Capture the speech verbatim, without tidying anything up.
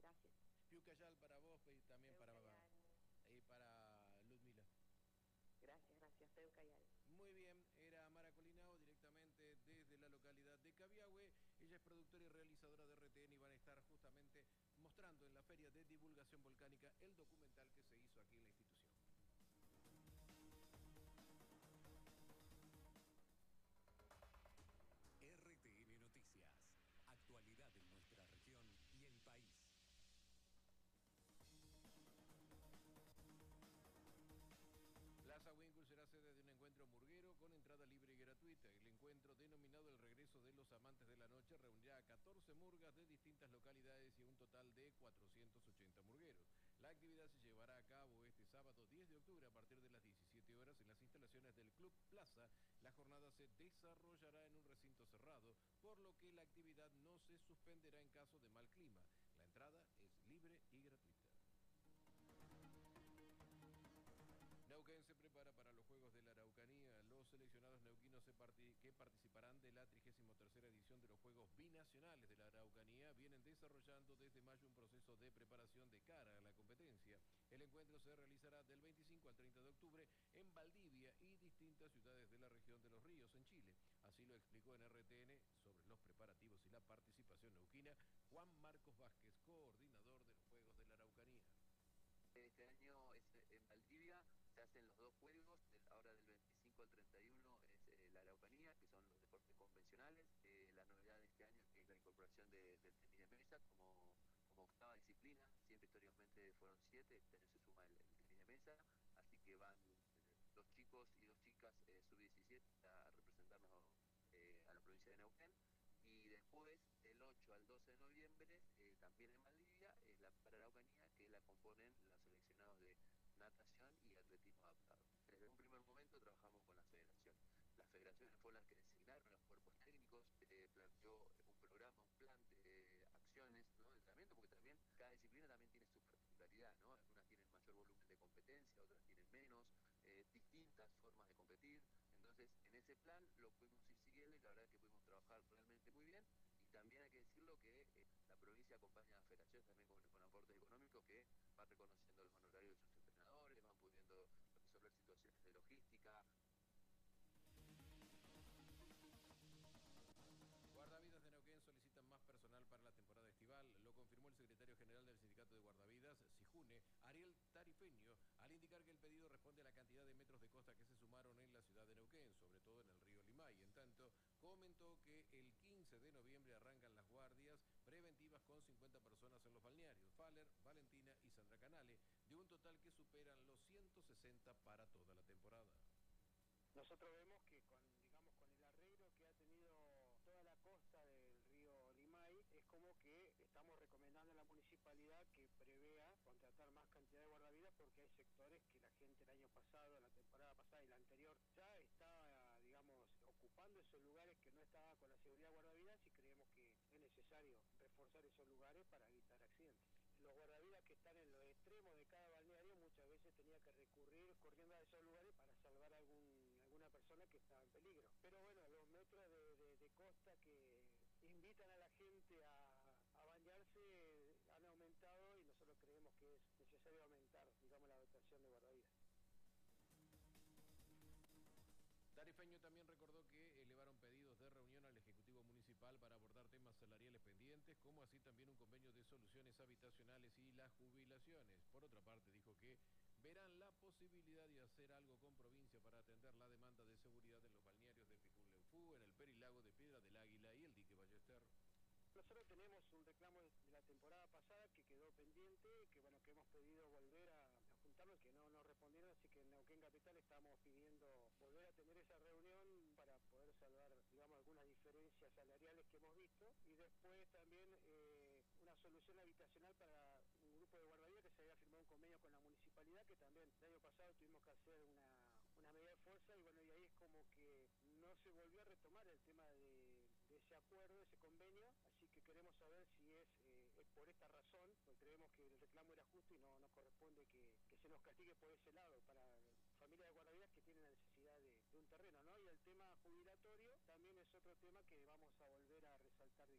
Gracias. Piucayal para vos y también para, Peucayal. y para Ludmila. Gracias, gracias, Peucayal. Muy bien, era Mara Colinao directamente desde la localidad de Cabiahue. Ella es productora y realizadora de R T N y van a estar justamente mostrando en la Feria de Divulgación Volcánica el documental que se hizo aquí en la institución. R T N Noticias. Actualidad en nuestra región y el país. Plaza Winkle será sede de un encuentro murguero con entrada libre y gratuita. El encuentro, denominado El Regreso de los Amantes de la Noche, reunirá a catorce murgas de distintas localidades y un total de cuatrocientos ochenta murgueros. La actividad se llevará a cabo este sábado diez de octubre a partir de las diecisiete horas en las instalaciones del Club Plaza. La jornada se desarrollará en un recinto cerrado, por lo que la actividad no se suspenderá en caso de mal clima. La entrada es libre y gratuita. Neuquén se prepara para los Juegos de la Araucanía. Los seleccionados neuquinos se parti que participarán de la trigésima tercera edición de los Juegos Binacionales de la Araucanía vienen desarrollando desde mayo un proceso de preparación de cara a la competencia. El encuentro se realizará del veinticinco al treinta de octubre en Valdivia y distintas ciudades de la región de Los Ríos, en Chile. Así lo explicó en R T N sobre los preparativos y la participación neuquina Juan Marcos Vázquez, coordinador de los Juegos de la Araucanía. Este año es en Valdivia, se hacen los dos juegos, ahora del veinticinco al treinta y uno es eh, la Araucanía, que son los deportes convencionales. Eh, la novedad de este año es la incorporación de, del tenis de mesa como, como octava disciplina, siempre históricamente fueron siete, este año se suma el, el tenis de mesa, así que van eh, dos chicos y dos chicas eh, sub diecisiete a representarnos eh, a la provincia de Neuquén. Y después, del ocho al doce de noviembre, eh, también en Valdivia, es la para Araucanía, que la componen los seleccionados de natación y atletismo adaptado. Desde un primer momento trabajamos con la federación. Las federaciones fueron las que designaron los cuerpos técnicos, eh, planteó un programa, un plan de eh, acciones, ¿no?, de entrenamiento, porque también cada disciplina también tiene su particularidad, ¿no? Algunas tienen mayor volumen de competencia, otras tienen menos, eh, distintas formas de competir. Entonces, en ese plan lo pudimos ir siguiendo y la verdad es que pudimos trabajar realmente muy bien. Y también hay que decirlo que eh, la provincia acompaña a las federaciones también con, con aportes económicos que van reconociendo los honorarios de sus entrenadores, van pudiendo resolver situaciones de logística. Guardavidas de Neuquén solicitan más personal para la temporada estival. Lo confirmó el secretario general del Sindicato de Guardavidas, SIJUNE, Ariel Tarifeño, al indicar que el pedido responde a la cantidad de metros de costa que se sumaron en la ciudad de Neuquén, sobre todo en el río Limay. En tanto, comentó que el quince de noviembre arrancan las guardias preventivas con cincuenta personas en los balnearios, Faller, Valentina y Sandra Canale, de un total que superan los ciento sesenta para toda la temporada. Nosotros vemos que con, digamos, con el arreglo que ha tenido toda la costa del río Limay, es como que estamos recomendando a la municipalidad que prevea contratar más cantidad de guardavidas, porque hay sectores que la gente el año pasado, la temporada pasada y la anterior, ya está, digamos, ocupando esos lugares que no estaba con la seguridad de guardavidas, y creemos que es necesario reforzar esos lugares para evitar accidentes. Los guardavidas que están en los extremos de cada balneario muchas veces tenía que recurrir corriendo a esos lugares para salvar a algún, alguna persona que estaba en peligro. Pero bueno, los metros de, de, de costa que invitan a la gente a, a bañarse han aumentado, y nosotros creemos que es necesario aumentar, digamos, la dotación de guardavidas. Tarifeño también recordó que elevaron pedidos de reunión al Ejecutivo Municipal para abordar temas salariales pendientes, como así también un convenio de soluciones habitacionales y las jubilaciones. Por otra parte, dijo que verán la posibilidad de hacer algo con provincia para atender la demanda de seguridad en los balnearios de Piculeufú, en el Perilago de Piedra del Águila y el Dique Ballester. Nosotros tenemos un reclamo de la temporada pasada que quedó pendiente, que bueno, que hemos pedido volver a, a juntarnos, que no nos respondieron, así que en Neuquén Capital estamos pidiendo volver a tener esa reunión para poder salvar, digamos, algunas diferencias salariales que hemos visto, y después también eh, una solución habitacional para un grupo de guardavidas que se había firmado un convenio con la municipalidad, que también el año pasado tuvimos que hacer una, una medida de fuerza, y bueno, y ahí es como que no se volvió a retomar el tema de, de ese acuerdo, ese convenio, así Así que queremos saber si es, eh, es por esta razón, porque creemos que el reclamo era justo y no nos corresponde que, que se nos castigue por ese lado, para familias de guardavidas que tienen la necesidad de, de un terreno, ¿no? Y el tema jubilatorio también es otro tema que vamos a volver